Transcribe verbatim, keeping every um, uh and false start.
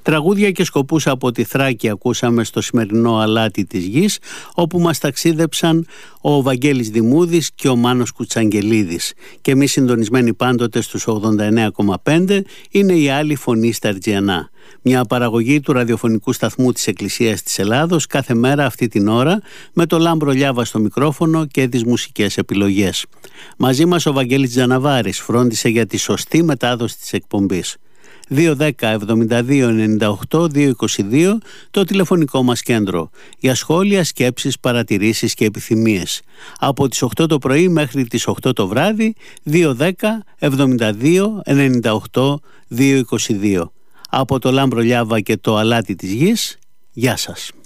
Τραγούδια και σκοπούς από τη Θράκη ακούσαμε στο σημερινό Αλάτι της Γης, όπου μας ταξίδεψαν ο Βαγγέλης Δημούδης και ο Μάνος Κουτσαγγελίδης. Και εμείς, συντονισμένοι πάντοτε στους ογδόντα εννέα κόμμα πέντε, είναι η Άλλη Φωνή στα Αιτζιανά. Μια παραγωγή του ραδιοφωνικού σταθμού της Εκκλησίας της Ελλάδος, κάθε μέρα αυτή την ώρα, με το Λάμπρο Λιάβα στο μικρόφωνο και τις μουσικές επιλογές. Μαζί μας ο Βαγγέλης Τζαναβάρης φρόντισε για τη σωστή μετάδοση της εκπομπής. δύο δέκα εβδομήντα δύο ενενήντα οκτώ διακόσια είκοσι δύο το τηλεφωνικό μας κέντρο για σχόλια, σκέψεις, παρατηρήσεις και επιθυμίες. Από τις οκτώ το πρωί μέχρι τις οκτώ το βράδυ, δύο δέκα εβδομήντα δύο ενενήντα οκτώ διακόσια είκοσι δύο. Από το Λάμπρο Λιάβα και το Αλάτι της Γης, γεια σας.